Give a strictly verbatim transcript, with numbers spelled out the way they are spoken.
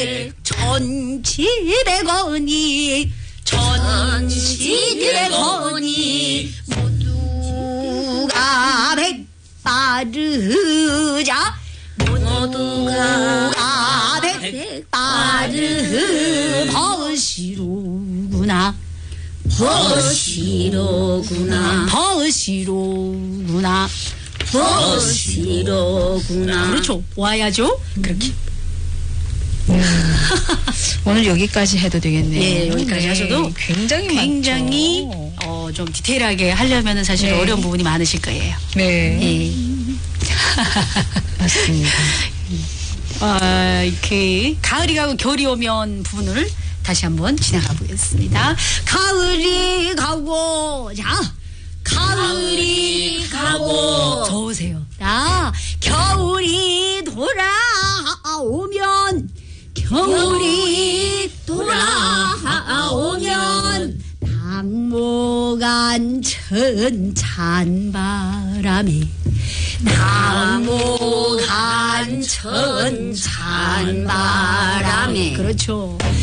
천지대건이 천지대건이 모두가 백바르자 모두가 백바르 버시로구나 버시로구나 버시로구나 버시로구나. 그렇죠. 와야죠. 그렇게. 음, 오늘 여기까지 해도 되겠네요. 네, 여기까지 네, 하셔도 굉장히 굉장히 많죠. 어, 좀 디테일하게 하려면 사실 네. 어려운 부분이 많으실 거예요. 네, 네. 맞습니다. 어, 이렇게 가을이 가고 겨울이 오면 부분을 다시 한번 지나가 보겠습니다. 가을이 가고 자 가을이 가고 좋으세요. 자 겨울이 돌아오면 겨울이 돌아오면 낙목한 천찬바람에 낙목한 천찬바람에 그렇죠.